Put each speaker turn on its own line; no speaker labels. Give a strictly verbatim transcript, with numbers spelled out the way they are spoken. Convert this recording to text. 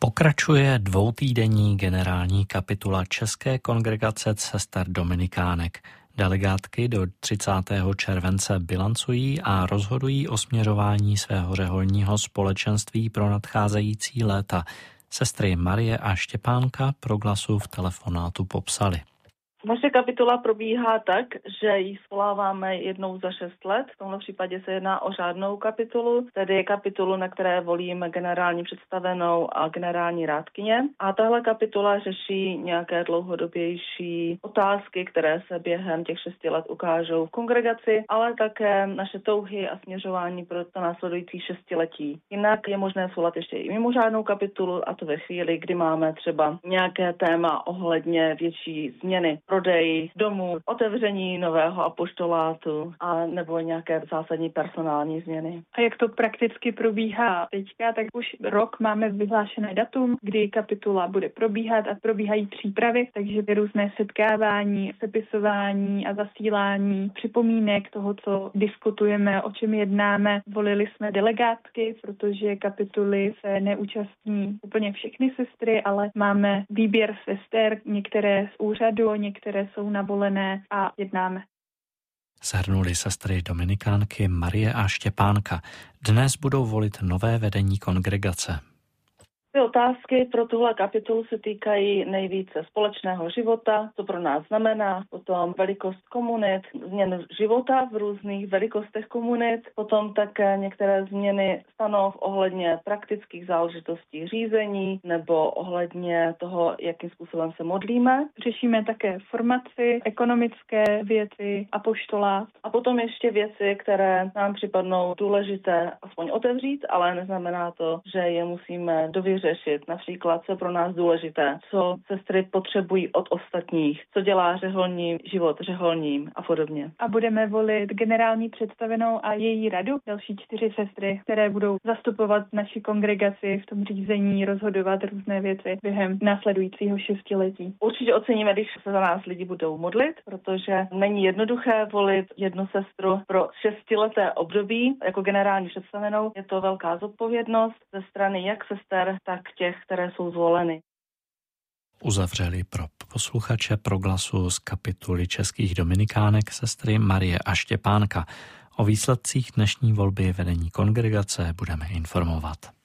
Pokračuje dvoutýdenní generální kapitula České kongregace sester dominikánek. Delegátky do třicátého července bilancují a rozhodují o směřování svého řeholního společenství pro nadcházející léta. Sestry Marie a Štěpánka Proglasu v telefonátu popsali.
Naše kapitula probíhá tak, že ji svoláváme jednou za šest let. V tomto případě se jedná o řádnou kapitulu, tedy kapitulu, na které volíme generální představenou a generální rádkyně. A tahle kapitula řeší nějaké dlouhodobější otázky, které se během těch šesti let ukážou v kongregaci, ale také naše touhy a směřování pro to následující šestiletí. Jinak je možné svolat ještě i mimořádnou kapitulu, a to ve chvíli, kdy máme třeba nějaké téma ohledně větší změny. Prodej domů, otevření nového apoštolátu a nebo nějaké zásadní personální změny.
A jak to prakticky probíhá teďka, tak už rok máme vyhlášené datum, kdy kapitula bude probíhat a probíhají přípravy, takže různé setkávání, sepisování a zasílání připomínek toho, co diskutujeme, o čem jednáme. Volili jsme delegátky, protože kapituly se neúčastní úplně všechny sestry, ale máme výběr sester, některé z úřadu, některé které jsou navolené a jednáme.
Shrnuli sestry dominikánky Marie a Štěpánka. Dnes budou volit nové vedení kongregace.
Ty otázky pro tuhle kapitolu se týkají nejvíce společného života, co pro nás znamená, potom velikost komunit, změn života v různých velikostech komunit, potom také některé změny stanov ohledně praktických záležitostí řízení nebo ohledně toho, jakým způsobem se modlíme.
Řešíme také formaci, ekonomické věci, apoštolát.
A potom ještě věci, které nám připadnou důležité aspoň otevřít, ale neznamená to, že je musíme dověřit řešit, například, co je pro nás důležité, co sestry potřebují od ostatních, co dělá řeholní život řeholním a podobně.
A budeme volit generální představenou a její radu, další čtyři sestry, které budou zastupovat naši kongregaci v tom řízení, rozhodovat různé věci během následujícího šestiletí.
Určitě oceníme, když se za nás lidi budou modlit, protože není jednoduché volit jednu sestru pro šestileté období jako generální představenou. Je to velká zodpovědnost ze strany jak sester, tak těch, které jsou zvoleny.
Uzavřeli pro posluchače Proglasu z kapituly českých dominikánek sestry Marie a Štěpánka. O výsledcích dnešní volby vedení kongregace budeme informovat.